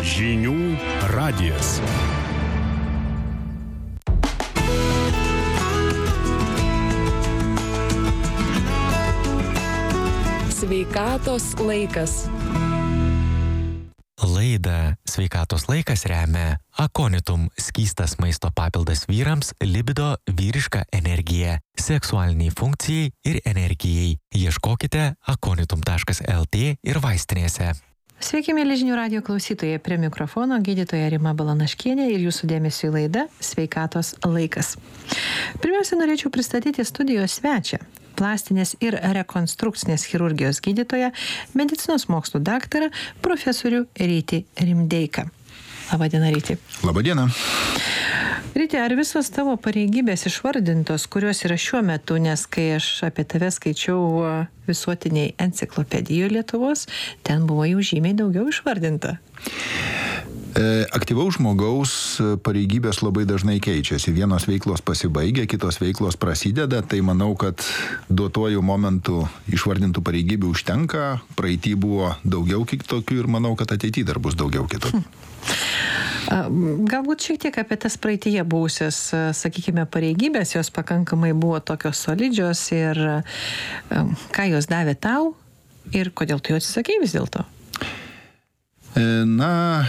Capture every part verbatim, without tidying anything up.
Žinių radijas. Sveikatos laikas. Laidą Sveikatos laikas remia Akonitum – skystas maisto papildas vyrams, libido, vyriška energija, seksualiniai funkcijai ir energijai. Ieškokite akonitum taškas lt ir vaistinėse. Sveiki, mėly Žinių radijo klausytojai, prie mikrofono gydytoja Rima Balanaškienė ir jūsų dėmesio į laidą Sveikatos laikas. Pirmiausia, norėčiau pristatyti studijos svečią. Plastinės ir rekonstrukcinės chirurgijos gydytoją, medicinos mokslų daktarą, profesorių Rytį Rimdeiką. Labadiena, Ryti. Labadiena. Ryti, ar visos tavo pareigybės išvardintos, kurios yra šiuo metu, nes kai aš apie tave skaičiau visuotiniai enciklopedijoje Lietuvos, ten buvo jau žymiai daugiau išvardinta? Aktyvaus žmogaus pareigybės labai dažnai keičiasi. Vienos veiklos pasibaigia, kitos veiklos prasideda, tai manau, kad duotuoju momentu išvardintų pareigybių užtenka. Praeity buvo daugiau kitokių ir manau, kad ateityje dar bus daugiau kitokių. Galbūt šiek tiek apie tas praeityje buvusias, sakykime, pareigybės, jos pakankamai buvo tokios solidžios ir ką jos davė tau ir kodėl tu jų atsisakei vis dėlto? Na,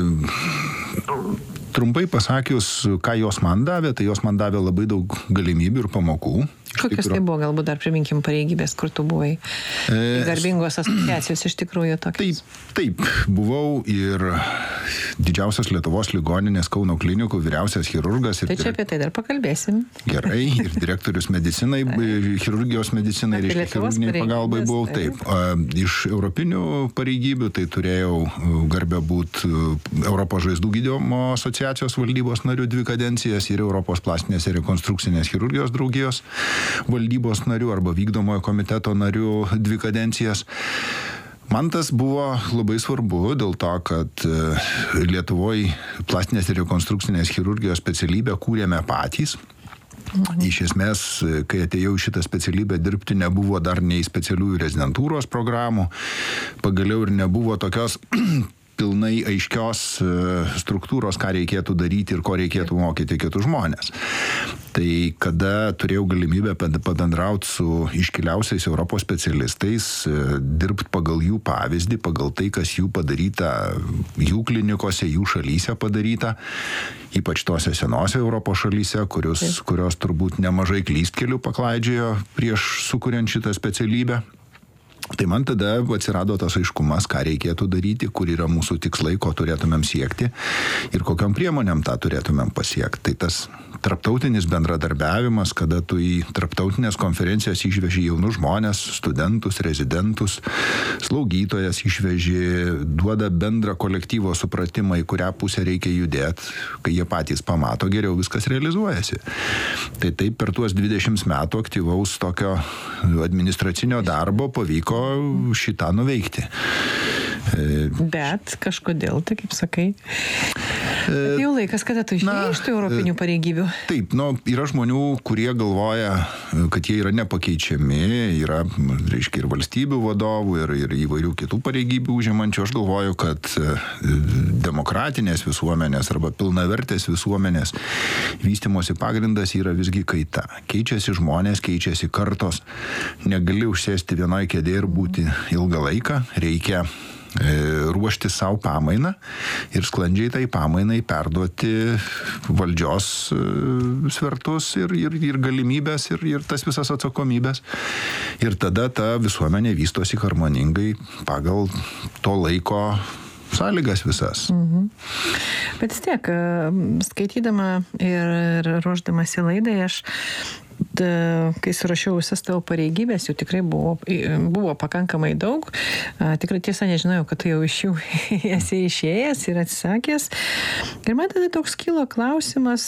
trumpai pasakius, ką jos man davė, tai jos man davė labai daug galimybių ir pamokų. Kokios tai buvo, galbūt dar priminkim pareigybės, kur tu buvai? Garbingos asociacijos iš tikrųjų tokios. Taip, taip, buvau ir didžiausias Lietuvos ligoninės Kauno klinikų vyriausias chirurgas. Tai čia apie tai dar pakalbėsim. Gerai, ir direktorius medicinai, chirurgijos medicinai, reiškia chirurginiai pagalbai buvau. Taip, iš europinių pareigybių tai turėjau garbę būti Europos žaizdų gydymo asociacijos valdybos narių dvi kadencijas ir Europos plastinės ir rekonstrukcinės chirurgijos draugijos valdybos narių arba vykdomojo komiteto narių dvi kadencijas. Man tas buvo labai svarbu dėl to, kad Lietuvoje plastinės ir rekonstrukcinės chirurgijos specialybę kūrėme patys. Iš esmės, kai atėjau šitą specialybę dirbti, nebuvo dar nei specialiųjų rezidentūros programų, pagaliau ir nebuvo tokios pilnai aiškios struktūros, ką reikėtų daryti ir ko reikėtų mokyti kitus žmonės. Tai kada turėjau galimybę pabendrauti su iškiliausiais Europos specialistais, dirbti pagal jų pavyzdį, pagal tai, kas jų padaryta, jų klinikose, jų šalyse padaryta, ypač tose senose Europos šalyse, kurios, kurios turbūt nemažai klystkelių paklaidžiojo prieš sukuriant šitą specialybę. Tai man tada atsirado tas aiškumas, ką reikėtų daryti, kur yra mūsų tikslai, ko turėtumėm siekti ir kokiam priemonėm tą turėtumėm pasiekti. Tai tas tarptautinis bendradarbiavimas, kada tu į tarptautinės konferencijas išveži jaunus žmonės, studentus, rezidentus, slaugytojas išveži, duoda bendrą kolektyvo supratimą, į kurią pusę reikia judėti, kai jie patys pamato, geriau viskas realizuojasi. Tai taip per tuos dvidešimt metų aktyvaus tokio administracinio darbo pavyko šitą nuveikti. Bet kažkodėl, tai kaip sakai, atėjo laikas, kada tu išėjai iš tų europinių pareigybių. Taip, nu, yra žmonių, kurie galvoja, kad jie yra nepakeičiami, yra, reiškia, ir valstybių vadovų, ir, ir įvairių kitų pareigybių užimančių. Aš galvoju, kad demokratinės visuomenės arba pilnavertės visuomenės vystymosi pagrindas yra visgi kaita. Keičiasi žmonės, keičiasi kartos. Negali užsėsti vienoj kėdėje ir būti ilgą laiką. Reikia ruošti savo pamainą ir sklandžiai tai pamainai perduoti valdžios svertus ir, ir, ir galimybės ir, ir tas visas atsakomybės. Ir tada ta visuomenė vystosi harmoningai pagal to laiko sąlygas visas. Mhm. Bet vis tiek, skaitydama ir, ir ruošdamasi laidai, aš kai surašiau visas tavo pareigybės, jų tikrai buvo, buvo pakankamai daug. Tikrai tiesa, nežinojau, kad tu jau iš jų esi išėjęs ir atsisakęs. Ir man tada toks kilo klausimas,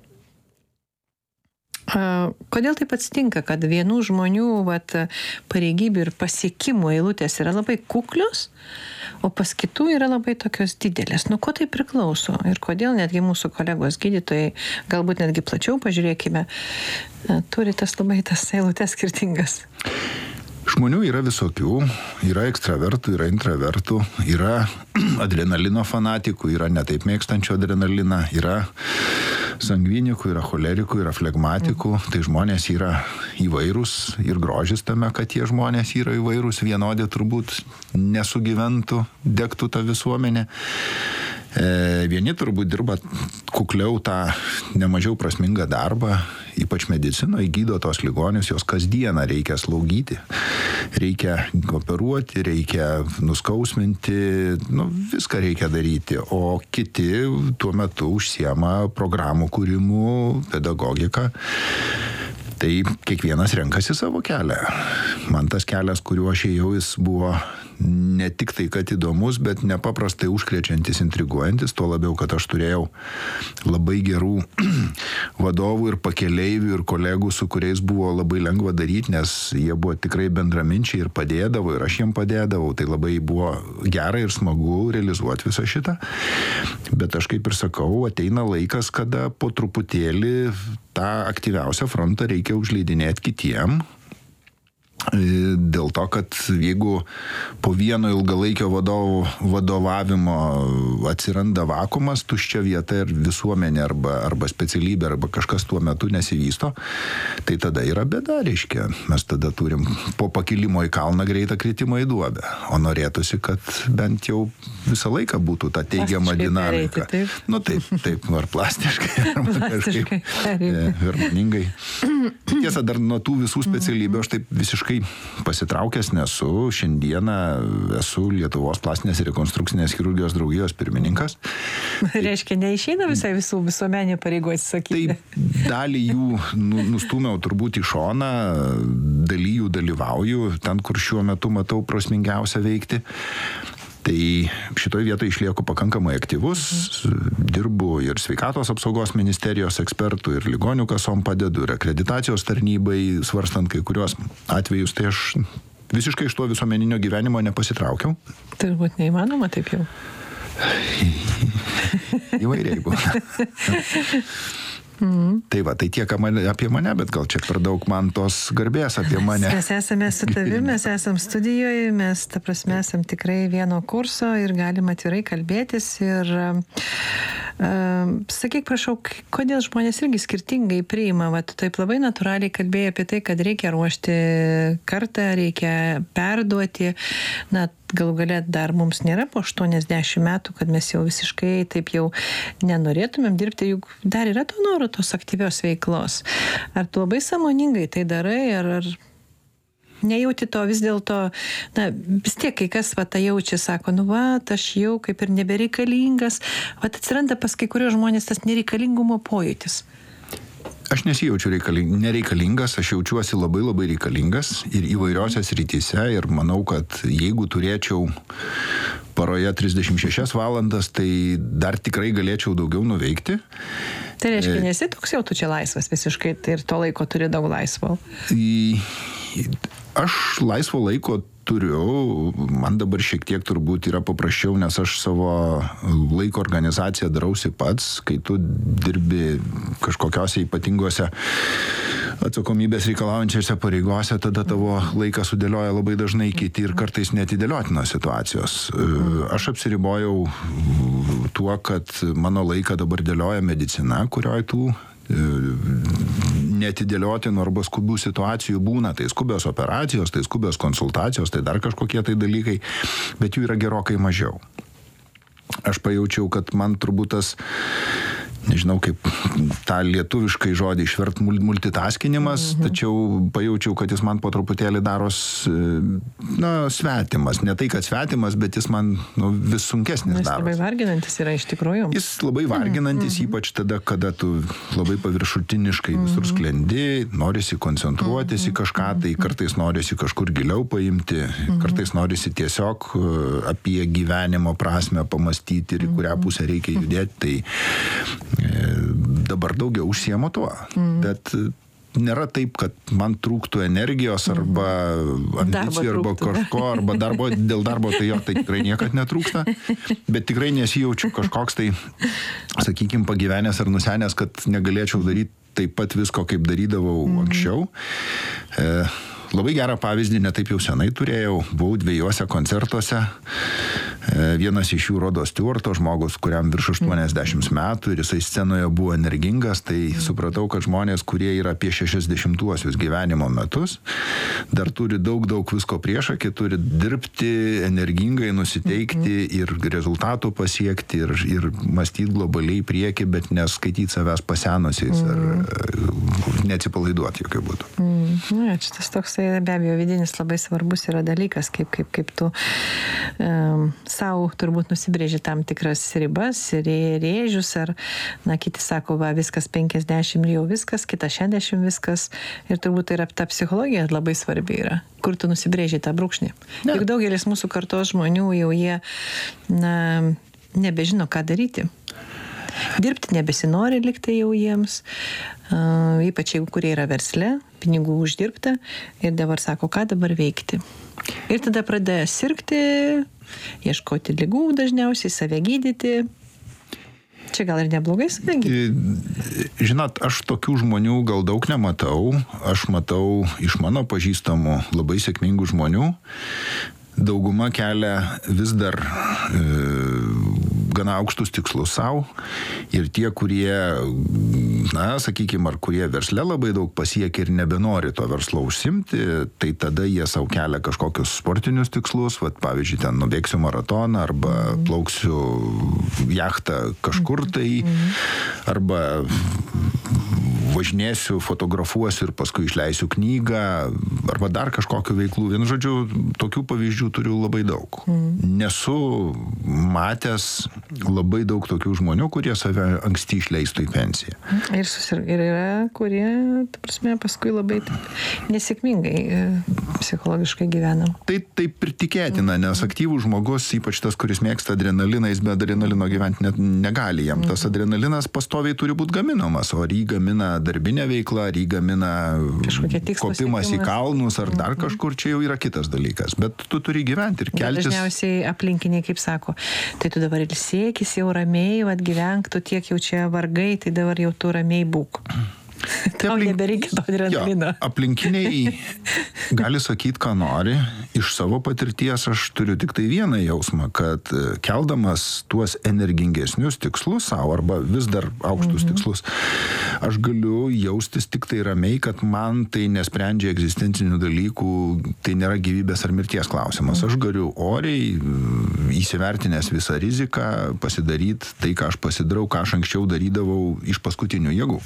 kodėl taip atsitinka, kad vienų žmonių vat, pareigybių ir pasiekimų eilutės yra labai kuklios, o pas kitų yra labai tokios didelės. Nu, ko tai priklauso? Ir kodėl netgi mūsų kolegos gydytojai, galbūt netgi plačiau pažiūrėkime, turi tas labai tas eilutės skirtingas? Žmonių yra visokių, yra ekstravertų, yra intravertų, yra adrenalino fanatikų, yra netaip mėgstančių adrenaliną, yra sangvinikų, yra cholerikų, yra flegmatikų, tai žmonės yra įvairūs ir grožis tame, kad tie žmonės yra įvairūs, vienodė turbūt nesugyventų, degtų tą visuomenę. Vieni turbūt dirba kukliau tą nemažiau prasmingą darbą, ypač medicinoje, gydo tos ligonius, jos kasdieną reikia slaugyti, reikia operuoti, reikia nuskausminti, nu, viską reikia daryti, o kiti tuo metu užsiema programų kūrimu, pedagogiką. Tai kiekvienas renkasi savo kelią. Man tas kelias, kuriuo aš ėjau, jis buvo ne tik tai, kad įdomus, bet nepaprastai užkrečiantis, intriguojantis, tuo labiau, kad aš turėjau labai gerų vadovų ir pakeleivių ir kolegų, su kuriais buvo labai lengva daryti, nes jie buvo tikrai bendraminčiai ir padėdavo, ir aš jiem padėdavau, tai labai buvo gera ir smagu realizuoti visą šitą. Bet aš kaip ir sakau, ateina laikas, kada po truputėlį tą aktyviausią frontą reikia užleidinėti kitiem. Dėl to, kad jeigu po vieno ilgalaikio vadovo, vadovavimo atsiranda vakumas, tuščia vieta ir visuomenė arba, arba specialybė arba kažkas tuo metu nesivysto, tai tada yra bėda, reiškia. Mes tada turim po pakilimo į kalną greitą kritimą į duobę. O norėtųsi, kad bent jau visą laiką būtų ta teigiama dinamika. Pereiti, taip. Nu taip, taip, ar plastiškai, arba kažkaip harmoningai. Tiesa, dar nuo tų visų specialybių aš taip visiškai pasitraukęs nesu. Šiandieną esu Lietuvos plastinės ir rekonstrukcinės chirurgijos draugijos pirmininkas. Reiškia, neišeina visai visų visuomenė pareigų atsisakyti. Taip, dalį jų nustūmiau turbūt į šoną, dalį jų dalyvauju, ten, kur šiuo metu matau prasmingiausia veikti. Tai šitoj vietoje išlieku pakankamai aktyvus, dirbu ir sveikatos apsaugos ministerijos ekspertų, ir ligonių kasom padedu, ir akreditacijos tarnybai, svarstant kai kurios atvejus, tai aš visiškai iš to visuomeninio gyvenimo nepasitraukiau. Turbūt neįmanoma taip jau. Įvairiai buvo. Mm. Tai va, tai tiek apie mane, bet gal čia per daug man tos garbės apie mane. Mes esame su tavimi, mes esame studijoje, mes, ta prasme, esame tikrai vieno kurso ir galim atvirai kalbėtis ir uh, sakyk, prašau, kodėl žmonės irgi skirtingai priima, va, tu taip labai natūraliai kalbėjai apie tai, kad reikia ruošti kartą, reikia perduoti, na, galų galia dar mums nėra po aštuoniasdešimt metų, kad mes jau visiškai taip jau nenorėtumėm dirbti, juk dar yra to noro tos aktyvios veiklos. Ar tu labai sąmoningai tai darai, ar, ar nejauti to vis dėlto, na, vis tiek kai kas va tą jaučia, sako, nu va, aš jau kaip ir nebereikalingas, va atsiranda pas kai kurios žmonės tas nereikalingumo pojūtis. Aš nesijaučiu reikaling, nereikalingas, aš jaučiuosi labai labai reikalingas ir įvairiose srityse ir manau, kad jeigu turėčiau paroje trisdešimt šešias valandas, tai dar tikrai galėčiau daugiau nuveikti. Tai reiškia, nesi toks jau tu čia laisvas visiškai tai ir to laiko turi daug laisvo? Aš laisvo laiko turiu, man dabar šiek tiek turbūt yra paprasčiau, nes aš savo laiko organizaciją darausi pats, kai tu dirbi kažkokiose ypatingose atsakomybės reikalaujančiose pareigose, tada tavo laiką sudėlioja labai dažnai kiti ir kartais neatidėliotinos situacijos. Aš apsiribojau tuo, kad mano laiką dabar dėlioja medicina, kurioje tų neatidėliotinų arba skubių situacijų būna, tai skubios operacijos, tai skubios konsultacijos, tai dar kažkokie tai dalykai, bet jų yra gerokai mažiau. Aš pajaučiau, kad man turbūt tas, nežinau kaip tą lietuviškai žodį išvert multitaskinimas, mhm. tačiau pajaučiau, kad jis man po truputėlį daros, na, svetimas. Ne tai, kad svetimas, bet jis man nu, vis sunkesnis daros. Jis labai varginantis yra iš tikrųjų. Jis labai varginantis, mhm. ypač tada, kada tu labai paviršutiniškai mhm. visur sklendi, norisi koncentruotis mhm. į kažką, tai kartais norisi kažkur giliau paimti, mhm. kartais norisi tiesiog apie gyvenimo prasmę pamastyti ir į kurią pusę reikia judėti. Tai dabar daugiau užsiemu tuo, mm. bet nėra taip, kad man trūktų energijos arba ambicijų arba kažko, arba darbo, dėl darbo tai jo tai tikrai niekad netrūksta, bet tikrai nesijaučiu kažkoks tai, sakykime, pagyvenęs ar nusenęs, kad negalėčiau daryti taip pat visko, kaip darydavau mm. anksčiau. E, labai gerą pavyzdį netaip jau senai turėjau. Buvau dviejose koncertuose. Vienas iš jų Rodo Stewarto, žmogus, kuriam virš aštuoniasdešimt metų ir jisai scenoje buvo energingas, tai supratau, kad žmonės, kurie yra apie šešiasdešimtuosius gyvenimo metus, dar turi daug, daug visko priešakį, turi dirbti energingai, nusiteikti ir rezultatų pasiekti ir, ir mąstyti globaliai į priekį, bet neskaityti savęs pasenusiais ar neatsipalaiduoti jokių būdų. Mm. Na, čia tas toks be abejo vidinis labai svarbus yra dalykas, kaip, kaip, kaip tu um, savo turbūt nusibrėži tam tikras ribas, rėžius, ar, na, kiti sako, va, viskas penkiasdešimt jau viskas, kita šešiasdešimt viskas, ir turbūt tai yra ta psichologija labai svarbi yra, kur tu nusibrėži tą brūkšnį. Ne. Juk daugelis mūsų kartos žmonių jau jie, na, nebežino, ką daryti. Dirbti nebesinori likti jau jiems, uh, ypač jeigu kurie yra versle, pinigų uždirbta ir dabar sako, ką dabar veikti. Ir tada pradėjo sirgti, ieškoti ligų dažniausiai, save gydyti. Čia gal ir neblogai save gydyti? Žinot, aš tokių žmonių gal daug nematau. Aš matau iš mano pažįstamų labai sėkmingų žmonių. Dauguma kelia vis dar e, gana aukštus tikslus savo ir tie, kurie, na, sakykime, ar kurie versle labai daug pasiekia ir nebenori to verslo užsimti, tai tada jie savo kelia kažkokius sportinius tikslus, vat, pavyzdžiui, ten nubėgsiu maratoną arba plauksiu jachtą kažkur tai, arba važinėsiu, fotografuosiu ir paskui išleisiu knygą, arba dar kažkokiu veiklų. Vienu žodžiu, tokių pavyzdžių turiu labai daug. Mm. Nesu matęs labai daug tokių žmonių, kurie save anksti išleistų į pensiją. Ir, susir... ir yra, kurie, ta prasme, paskui labai nesėkmingai psichologiškai gyvena. Tai taip ir tikėtina, nes aktyvus žmogus, ypač tas, kuris mėgsta adrenaliną, jis be adrenalino gyventi net negali. Jam tas adrenalinas pastoviai turi būti gaminamas, o ar jį gamina darbinė veikla, ar jį gamina kopimas į kalnus, ar dar kažkur, čia jau yra kitas dalykas. Bet tu turi gyventi ir keltis. Dažniausiai aplinkiniai, kaip sako, tai tu dabar ilsėkis jau ramiai, atgyvenk, tu tiek jau čia vargai, tai dabar jau tu ramiai būk. Tau aplink... nebereikia to adrenalino. Jo, aplinkiniai gali sakyti, ką nori. Iš savo patirties aš turiu tik tai vieną jausmą, kad keldamas tuos energingesnius tikslus savo, arba vis dar aukštus mhm. tikslus, aš galiu jaustis tik tai ramiai, kad man tai nesprendžia egzistencinių dalykų, tai nėra gyvybės ar mirties klausimas. Aš galiu oriai, įsivertinęs visą riziką, pasidaryti tai, ką aš pasidarau, ką aš anksčiau darydavau iš paskutinių jėgų.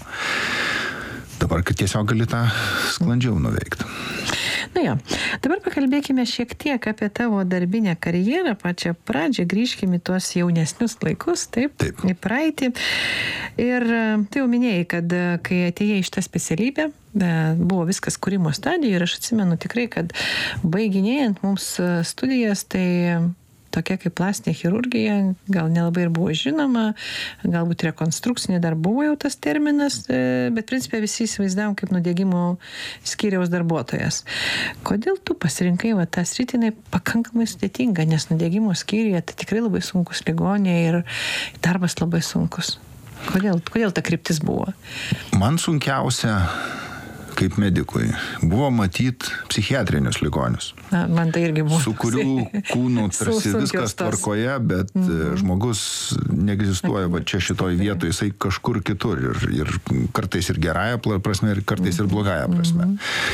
Dabar, kad tiesiog gali tą sklandžiau nuveikti. Na jo, dabar pakalbėkime šiek tiek apie tavo darbinę karjerą, pačią pradžią, grįžkime į tuos jaunesnius laikus, taip, taip. Į praeitį. Ir tai jau minėjai, kad kai atėjai iš tą specialybę, buvo viskas kūrimo stadijoje ir aš atsimenu tikrai, kad baiginėjant mums studijas, tai tokia kaip plastinė chirurgija, gal nelabai ir buvo žinoma, galbūt rekonstrukcinė dar buvo jau tas terminas, bet principė visi įsivaizdavom kaip nudegimo skyriaus darbuotojas. Kodėl tu pasirinkai va, tą sritį, jinai pakankamai sudėtinga, nes nudegimo skyriuje tai tikrai labai sunkus ligonė ir darbas labai sunkus. Kodėl, kodėl ta kryptis buvo? Man sunkiausia kaip medikui buvo matyti psichiatrinius ligonius. Na, man tai irgi buvo. Su kurių kūnų tarsi viskas tvarkoje, bet mm. žmogus neegzistuoja va čia šitoj vietoje, jisai kažkur kitur ir, ir kartais ir gerąją prasme, ir kartais ir blogąją prasme.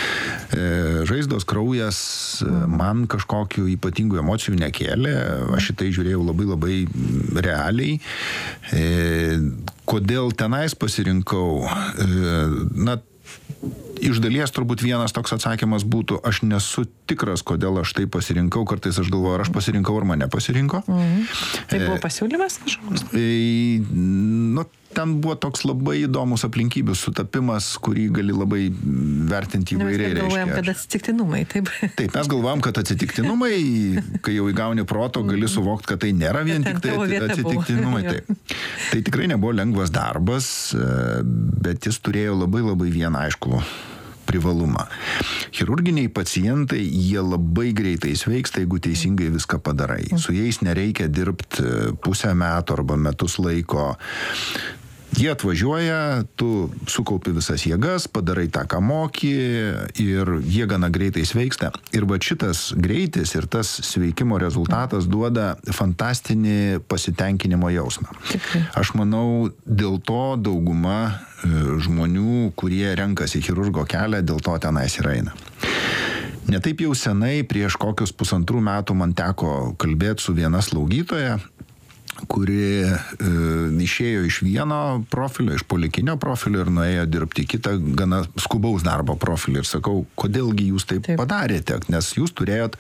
Mm. Žaizdos, kraujas man kažkokių ypatingų emocijų nekėlė, aš šitai žiūrėjau labai labai realiai. Kodėl tenais pasirinkau? Na, iš dalies turbūt vienas toks atsakymas būtų, aš nesu tikras, kodėl aš tai pasirinkau, kartais aš galvoju, ar aš pasirinkau, ar mane pasirinko. Mhm. Tai buvo pasiūlymas kažkoks? E, nu, ten buvo toks labai įdomus aplinkybių sutapimas, kurį gali labai vertinti įvairiai. Mes galvojam, kad atsitiktinumai, taip. Taip, mes galvojam, kad atsitiktinumai, kai jau įgauni proto, gali suvokti, kad tai nėra vien tik tai atsitiktinumai. Taip. Tai tikrai nebuvo lengvas darbas, bet jis turėjo labai labai vieną aišku privalumą. Chirurginiai pacientai, jie labai greitai sveiksta, jeigu teisingai viską padarai. Su jais nereikia dirbti pusę metų arba metus laiko. Jie atvažiuoja, tu sukaupi visas jėgas, padarai tą, ką moki ir jie gana greitai sveiksta. Ir va šitas greitis ir tas sveikimo rezultatas duoda fantastinį pasitenkinimo jausmą. Tikrai. Aš manau, dėl to dauguma žmonių, kurie renkasi chirurgo kelią, dėl to tenais ir eina. Netaip jau senai, prieš kokius pusantrų metų man teko kalbėti su viena slaugytoja, kuri e, išėjo iš vieno profilio, iš polikinio profilio ir nuėjo dirbti kitą gana skubaus darbo profilį. Ir sakau, kodėlgi jūs taip, taip. padarėte, nes jūs turėjot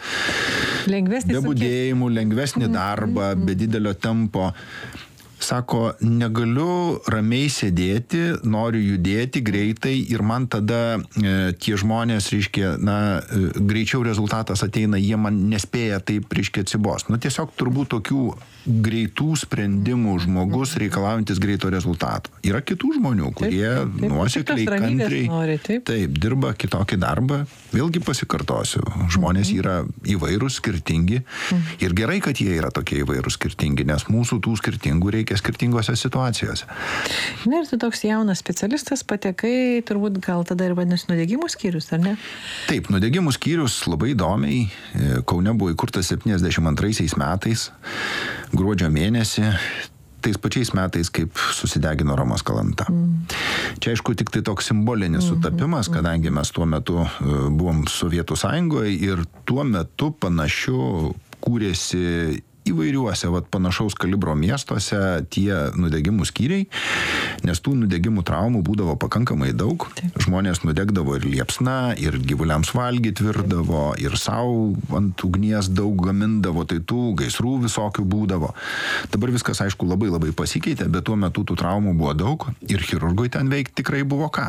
be budėjimų, lengvesnį darbą, be didelio tempo. Sako, negaliu ramiai sėdėti, noriu judėti greitai ir man tada e, tie žmonės, reiškia, na, e, greičiau rezultatas ateina, jie man nespėja taip, reiškia, atsibos. Nu, tiesiog turbūt tokių greitų sprendimų žmogus reikalaujantis greito rezultato. Yra kitų žmonių, kurie taip, taip, nuosekliai, kantriai, nori, taip. taip, dirba kitokį darbą. Vėlgi pasikartosiu, žmonės mhm. yra įvairūs, skirtingi mhm. ir gerai, kad jie yra tokie įvairūs, skirtingi, nes mūsų tų skirtingų reikia skirtingose situacijose. Na ir tu toks jaunas specialistas patekai, turbūt gal tada ir vadinasi nudegimų skyrius, ar ne? Taip, nudegimų skyrius labai įdomiai. Kaune buvo įkurtas septyniasdešimt antraisiais metais, gruodžio mėnesį, tais pačiais metais, kaip susidegino Romas Kalanta. Mm. Čia aišku tik tai toks simbolinis mm-hmm. sutapimas, kadangi mes tuo metu buvom Sovietų Sąjungoje ir tuo metu panašiu kūrėsi įvairiuose vat, panašaus kalibro miestuose tie nudegimų skyriai, nes tų nudegimų traumų būdavo pakankamai daug. Taip. Žmonės nudegdavo ir liepsna, ir gyvuliams valgyti virdavo, ir savo ant ugnies daug gamindavo, tai tų gaisrų visokių būdavo. Dabar viskas, aišku, labai labai pasikeitė, bet tuo metu tų traumų buvo daug ir chirurgui ten veikti tikrai buvo ką.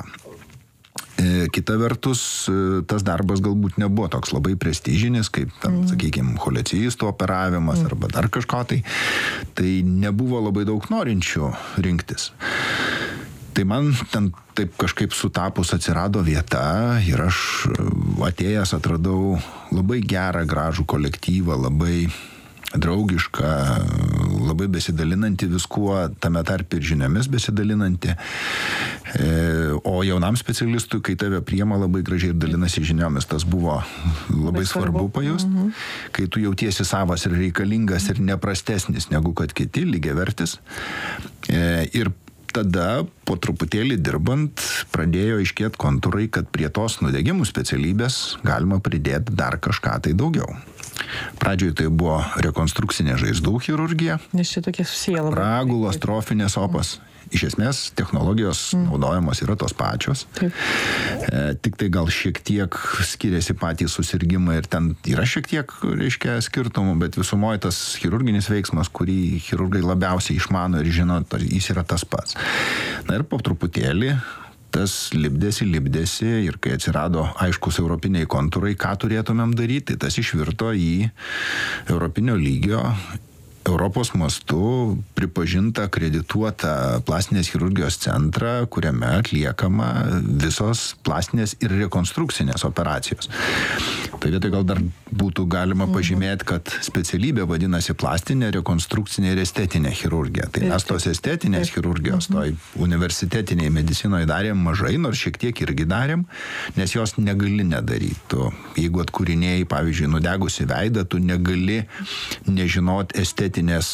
Kita vertus, tas darbas galbūt nebuvo toks labai prestižinis, kaip, ten, mm. sakykime, cholecistų operavimas mm. arba dar kažko tai. Tai nebuvo labai daug norinčių rinktis. Tai man ten taip kažkaip sutapus atsirado vieta ir aš atėjęs atradau labai gerą, gražų kolektyvą, labai draugišką, labai besidalinanti viskuo, tame tarp ir žiniomis besidalinanti. E, o jaunam specialistui, kai tave priema labai gražiai ir dalinasi žiniomis, tas buvo labai svarbu pajust. Mhm. Kai tu jautiesi savas ir reikalingas ir neprastesnis negu kad kiti, lygiavertis. E, ir tada, po truputėlį dirbant, pradėjo aiškėti kontūrai, kad prie tos nudegimų specialybės galima pridėti dar kažką tai daugiau. Pradžioje tai buvo rekonstrukcinė žaizdų chirurgija, nes čia tokie susiję labai. Ragulos, trofinės opas. Iš esmės, technologijos mm. naudojamos yra tos pačios. Taip. E, tik tai gal šiek tiek skiriasi patys susirgymai ir ten yra šiek tiek, reiškia, skirtumų, bet visumoje tas chirurginis veiksmas, kurį chirurgai labiausiai išmano ir žino, jis yra tas pats. Na ir po truputėlį tas lipdėsi, lipdėsi ir kai atsirado aiškus europiniai kontūrai, ką turėtumėm daryti, tai tas išvirto į europinio lygio, Europos mastu pripažinta, akredituota plastinės chirurgijos centrą, kuriame atliekama visos plastinės ir rekonstrukcinės operacijos. Tai vietoj gal dar būtų galima pažymėti, kad specialybė vadinasi plastinė, rekonstrukcinė ir estetinė chirurgija. Tai mes tos estetinės chirurgijos, toj universitetiniai medicinoje darėm mažai, nors šiek tiek irgi darėm, nes jos negali nedaryti. Tu, jeigu atkūrinėjai, pavyzdžiui, nudegusi veidą, tu negali nežinot estetinės estetinės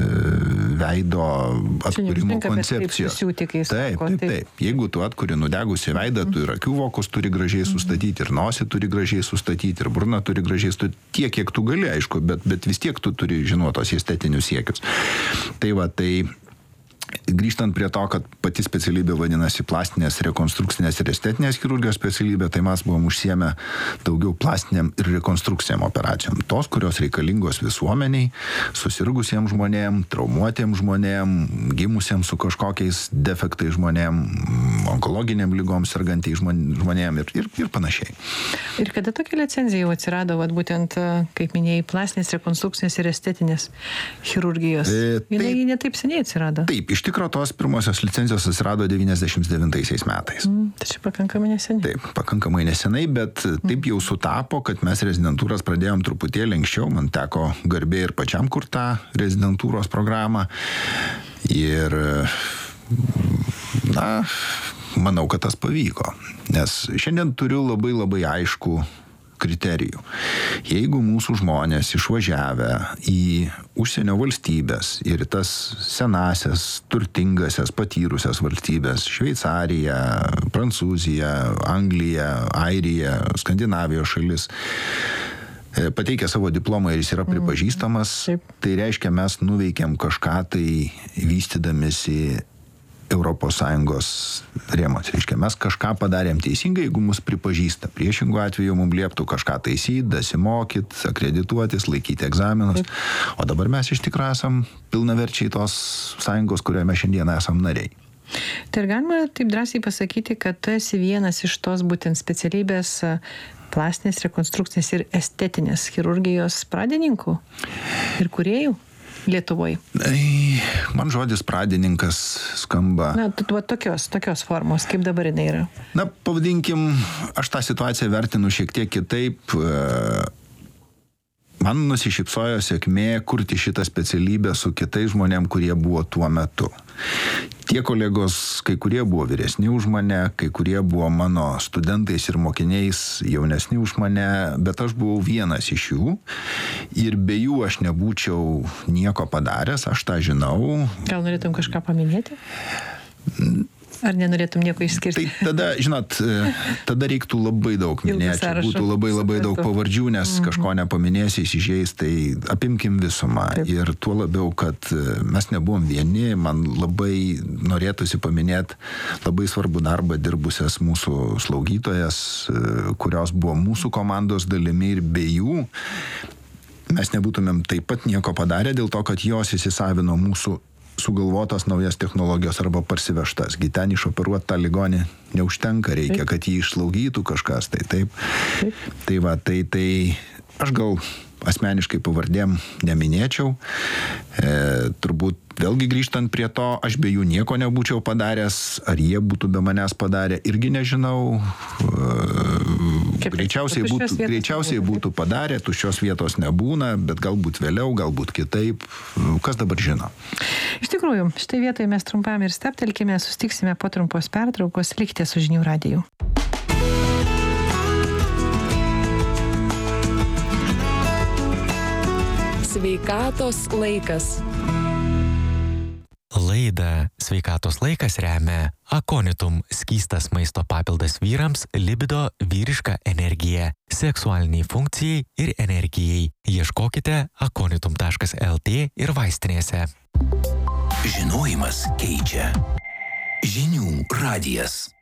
veido atkūrimo koncepcijos. Taip, taip, taip, taip. Jeigu tu atkuri nudegusi veidą, tu ir akių vokus turi gražiai sustatyti, ir nosį turi gražiai sustatyti, ir burną turi gražiai sustatyti, tiek, kiek tu gali, aišku, bet, bet vis tiek tu turi žinoti tos estetinius siekius. Tai va, tai grįžtant prie to, kad pati specialybė vadinasi plastinės, rekonstrukcinės ir estetinės chirurgijos specialybė, tai mes buvom užsiėmę daugiau plastiniam ir rekonstrukciniam operacijom. Tos, kurios reikalingos visuomeniai, susirgusiems žmonėm, traumuotiems žmonėm, gimusiems su kažkokiais defektais žmonėm, onkologiniam lygom sergantiai žmonėm ir, ir, ir panašiai. Ir kada tokia licenzija jau atsirado, vat, būtent, kaip minėjai, plastinės, rekonstrukcinės ir estetinės chirurgijos? E, taip, Jinai ne taip seniai atsirado? Taip, iš tikro tos pirmosios licenzijos atsirado devyniasdešimt devintaisiais metais. Mm, tai čia pakankamai nesenai. Taip, pakankamai nesenai, bet taip jau sutapo, kad mes rezidentūras pradėjom truputėlį anksčiau. Man teko garbė ir pačiam kur tą rezidentūros programą. Ir Na, manau, kad tas pavyko, nes šiandien turiu labai labai aišku kriterijų. Jeigu mūsų žmonės išvažiavę į užsienio valstybės ir tas senasias, turtingasias, patyrusias valstybės, Šveicariją, Prancūziją, Angliją, Airiją, Skandinavijos šalis, pateikia savo diplomą ir jis yra pripažįstamas, tai reiškia, mes nuveikėm kažką tai vystydamėsi Europos Sąjungos rėmos. Reiškia, mes kažką padarėm teisingai, jeigu mus pripažįsta. Priešingų atveju mums lieptų kažką taisyti, dasimokyt, akredituotis, laikyti egzaminus. O dabar mes iš tikrųjų esam pilnaverčiai tos sąjungos, kurioje mes šiandieną esam nariai. Tai ar galima taip drąsiai pasakyti, kad tu esi vienas iš tos būtent specialybės plastinės, rekonstrukcinės ir estetinės chirurgijos pradininkų ir kūrėjų Lietuvoje? Man žodis pradininkas skamba. Na, tu, tokios, tokios formos, kaip dabar jinai yra. Na, pavadinkim, aš tą situaciją vertinu šiek tiek kitaip. Man nusišypsojo sėkmė kurti šitą specialybę su kitais žmonėm, kurie buvo tuo metu. Tie kolegos, kai kurie buvo vyresni už mane, kai kurie buvo mano studentais ir mokiniais jaunesni už mane, bet aš buvau vienas iš jų ir be jų aš nebūčiau nieko padaręs, aš tą žinau. Gal norėtum kažką paminėti? Ar nenorėtum nieko išskirti? Tai tada, žinot, tada reiktų labai daug minėti, būtų labai labai daug pavardžių, nes mm-hmm. kažko nepaminėsi, įsižeis, tai apimkim visumą. Taip. Ir tuo labiau, kad mes nebuvom vieni, man labai norėtųsi paminėti labai svarbų darbą dirbusias mūsų slaugytojas, kurios buvo mūsų komandos dalimi ir be jų mes nebūtumėm taip pat nieko padarę, dėl to, kad jos įsisavino mūsų sugalvotos naujas technologijos arba parsivežtas. Gi ten išoperuoti tą ligonį neužtenka, reikia, taip. Kad jį išslaugytų kažkas. Tai taip. Taip. Tai va, tai, tai aš gal asmeniškai pavardėm neminėčiau. E, turbūt vėlgi grįžtant prie to, aš be jų nieko nebūčiau padaręs, ar jie būtų be manęs padarę, irgi nežinau. E, greičiausiai būtų, greičiausiai būtų padarę, tuščios vietos nebūna, bet galbūt vėliau, galbūt kitaip. Kas dabar žino? Iš tikrųjų, štai vietoje mes trumpam ir steptelkime, sustiksime po trumpos pertraukos, likite su Žinių radiju. Sveikatos laikas. Laidą Sveikatos laikas remia Akonitum skystas maisto papildas vyrams, libido, vyriška energija, seksualiniai funkcijai ir energijai. Ieškokite akonitum taškas lt ir vaistinėse. Žinojimas keičia. Žinių radijas.